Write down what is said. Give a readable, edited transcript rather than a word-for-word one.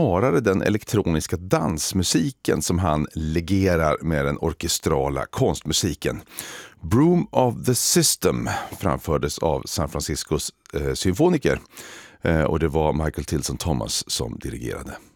snarare den elektroniska dansmusiken som han legerar med den orkestrala konstmusiken. Broom of the System framfördes av San Franciscos symfoniker och det var Michael Tilson Thomas som dirigerade.